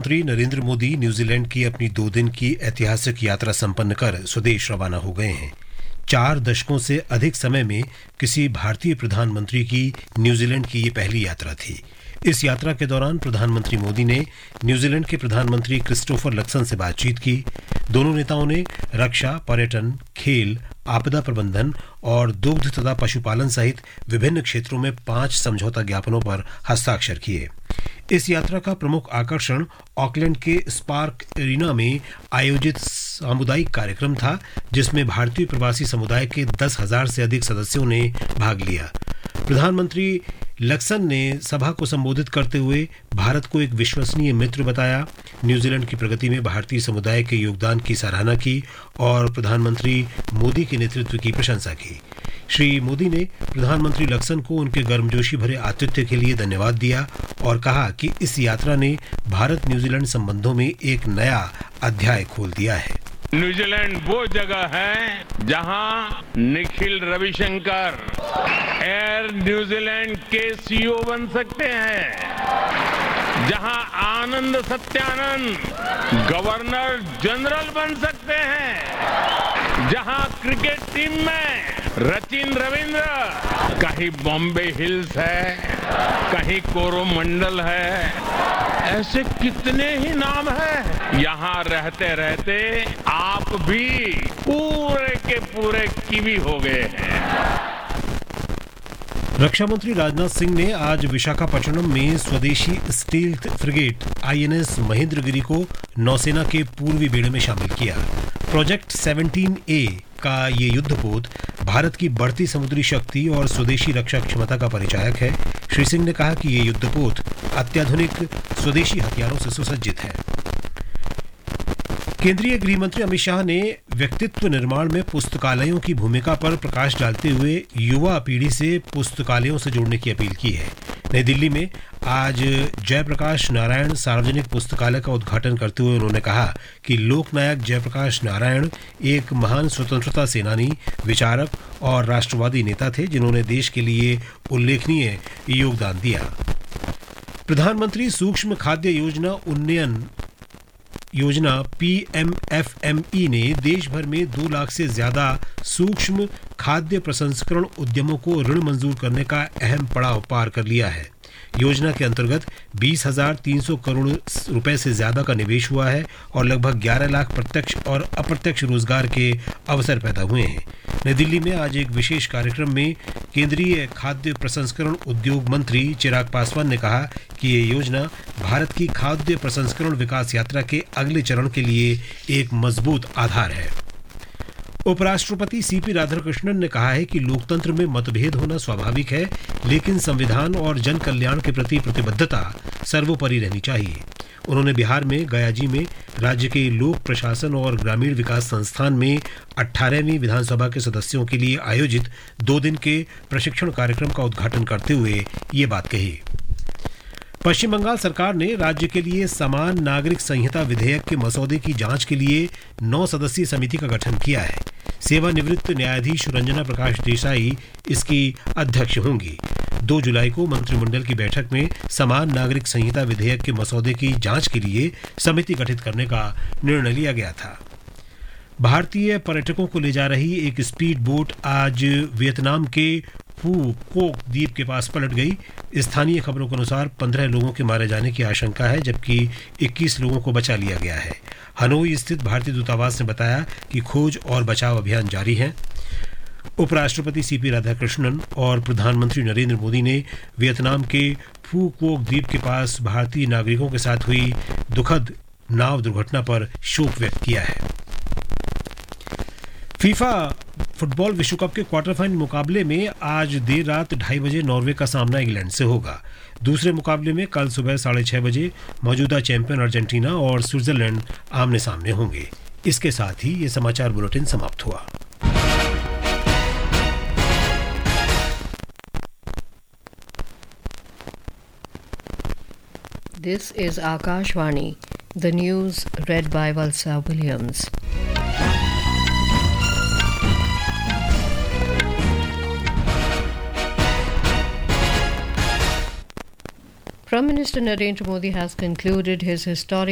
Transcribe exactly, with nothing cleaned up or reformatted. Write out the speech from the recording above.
प्रधानमंत्री नरेंद्र मोदी न्यूजीलैंड की अपनी दो दिन की ऐतिहासिक यात्रा संपन्न कर स्वदेश रवाना हो गए हैं। चार दशकों से अधिक समय में किसी भारतीय प्रधानमंत्री की न्यूजीलैंड की ये पहली यात्रा थी। इस यात्रा के दौरान प्रधानमंत्री मोदी ने न्यूजीलैंड के प्रधानमंत्री क्रिस्टोफर लक्सन से बातचीत की। दोनों नेताओं ने रक्षा, पर्यटन, खेल, आपदा प्रबंधन और दुग्ध तथा पशुपालन सहित विभिन्न क्षेत्रों में पांच समझौता ज्ञापनों पर हस्ताक्षर किए। इस यात्रा का प्रमुख आकर्षण ऑकलैंड के स्पार्क एरिना में आयोजित सामुदायिक कार्यक्रम था, जिसमें भारतीय प्रवासी समुदाय के दस हजार से अधिक सदस्यों ने भाग लिया। प्रधानमंत्री लक्सन ने सभा को संबोधित करते हुए भारत को एक विश्वसनीय मित्र बताया, न्यूजीलैंड की प्रगति में भारतीय समुदाय के योगदान की सराहना की और प्रधानमंत्री मोदी के नेतृत्व की प्रशंसा की। श्री मोदी ने प्रधानमंत्री लक्सन को उनके गर्मजोशी भरे आतिथ्य के लिए धन्यवाद दिया और कहा कि इस यात्रा ने भारत न्यूजीलैंड संबंधों में एक नया अध्याय खोल दिया है। न्यूजीलैंड वो जगह है जहां निखिल रविशंकर एयर न्यूजीलैंड के सीईओ बन सकते हैं, जहां आनंद सत्यानंद गवर्नर जनरल बन सकते हैं, जहां क्रिकेट टीम में सचिन रविंद्र कहीं बॉम्बे हिल्स है, कहीं कोरोमंडल है, ऐसे कितने ही नाम हैं। यहाँ रहते रहते आप भी पूरे के पूरे कीवी हो गए हैं। रक्षा मंत्री राजनाथ सिंह ने आज विशाखापट्टनम में स्वदेशी स्टील्थ फ्रिगेट आईएनएस महेंद्रगिरी को नौसेना के पूर्वी बेड़े में शामिल किया। प्रोजेक्ट सत्रह ए का ये युद्धपोत भारत की बढ़ती समुद्री शक्ति और स्वदेशी रक्षा क्षमता का परिचायक है। श्री सिंह ने कहा कि ये युद्धपोत अत्याधुनिक स्वदेशी हथियारों से सुसज्जित है। केंद्रीय गृह मंत्री अमित शाह ने व्यक्तित्व निर्माण में पुस्तकालयों की भूमिका पर प्रकाश डालते हुए युवा पीढ़ी से पुस्तकालयों से जुड़ने की अपील की है। नई दिल्ली में आज जयप्रकाश नारायण सार्वजनिक पुस्तकालय का उद्घाटन करते हुए उन्होंने कहा कि लोकनायक जयप्रकाश नारायण एक महान स्वतंत्रता सेनानी, विचारक और राष्ट्रवादी नेता थे, जिन्होंने देश के लिए उल्लेखनीय योगदान दिया। प्रधानमंत्री सूक्ष्म खाद्य योजना उन्नयन योजना P M F M E ने देश भर में दो लाख से ज्यादा सूक्ष्म खाद्य प्रसंस्करण उद्यमों को ऋण मंजूर करने का अहम पड़ाव पार कर लिया है। योजना के अंतर्गत बीस हजार तीन सौ करोड़ रुपए से ज्यादा का निवेश हुआ है और लगभग ग्यारह लाख प्रत्यक्ष और अप्रत्यक्ष रोजगार के अवसर पैदा हुए हैं। नई दिल्ली में आज एक विशेष कार्यक्रम में केंद्रीय खाद्य प्रसंस्करण उद्योग मंत्री चिराग पासवान ने कहा कि ये योजना भारत की खाद्य प्रसंस्करण विकास यात्रा के अगले चरण के लिए एक मजबूत आधार है। उपराष्ट्रपति सीपी राधाकृष्णन ने कहा है कि लोकतंत्र में मतभेद होना स्वाभाविक है, लेकिन संविधान और जन कल्याण के प्रति प्रतिबद्धता सर्वोपरि रहनी चाहिए। उन्होंने बिहार में गयाजी में राज्य के लोक प्रशासन और ग्रामीण विकास संस्थान में अठारहवीं विधानसभा के सदस्यों के लिए आयोजित दो दिन के प्रशिक्षण कार्यक्रम का उद्घाटन करते हुए ये बात कही। पश्चिम बंगाल सरकार ने राज्य के लिए समान नागरिक संहिता विधेयक के मसौदे की जांच के लिए नौ सदस्यीय समिति का गठन किया है। सेवानिवृत्त न्यायाधीश रंजना प्रकाश देसाई इसकी अध्यक्ष होंगी। दो जुलाई को मंत्रिमंडल की बैठक में समान नागरिक संहिता विधेयक के मसौदे की जांच के लिए समिति गठित करने का निर्णय लिया गया था। भारतीय पर्यटकों को ले जा रही एक स्पीड बोट आज वियतनाम के फू कोक द्वीप के पास पलट गई। स्थानीय खबरों के अनुसार पंद्रह लोगों के मारे जाने की आशंका है, जबकि इक्कीस लोगों को बचा लिया गया है। हनोई स्थित भारतीय दूतावास ने बताया कि खोज और बचाव अभियान जारी है। उपराष्ट्रपति सीपी राधाकृष्णन और प्रधानमंत्री नरेंद्र मोदी ने वियतनाम के फू कोक द्वीप के पास भारतीय नागरिकों के साथ हुई दुखद नाव दुर्घटना पर शोक व्यक्त किया है। फीफा फुटबॉल विश्व कप के क्वार्टर फाइनल मुकाबले में आज देर रात ढाई बजे नॉर्वे का सामना इंग्लैंड से होगा। दूसरे मुकाबले में कल सुबह साढ़े छह बजे मौजूदा चैंपियन अर्जेंटीना और स्विट्जरलैंड आमने सामने होंगे। इसके साथ ही ये समाचार बुलेटिन समाप्त हुआ। This is Akashvani, the news read by Valsa Williams. Prime Minister Narendra Modi has concluded his historic